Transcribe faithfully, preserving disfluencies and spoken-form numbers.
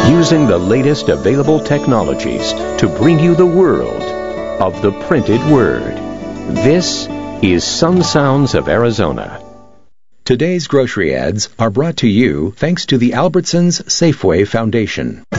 using the latest available technologies to bring you the world of the printed word. This is Sun Sounds of Arizona. Today's grocery ads are brought to you thanks to the Albertsons Safeway Foundation.